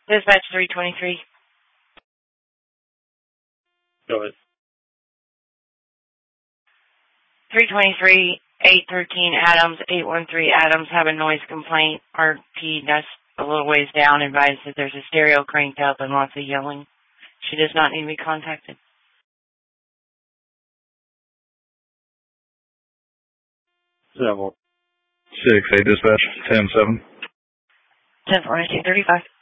Dispatch 323. Go ahead. 323, 813 Adams, 813 Adams have a noise complaint. RP that's a little ways down advised that there's a stereo cranked up and lots of yelling. She does not need to be contacted. 6, 8 dispatch, 10-7. 10-4, 1935.